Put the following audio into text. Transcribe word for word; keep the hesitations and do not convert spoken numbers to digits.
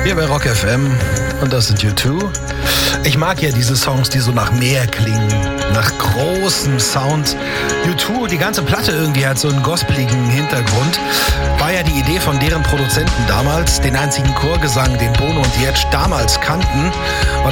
Hier bei Rock F M und das sind U zwei. Ich mag ja diese Songs, die so nach Meer klingen, nach großem Sound. U zwei, die ganze Platte irgendwie hat so einen gospeligen Hintergrund. War ja die Idee von deren Produzenten damals, den einzigen Chorgesang, den Bono und Jetsch damals kannten.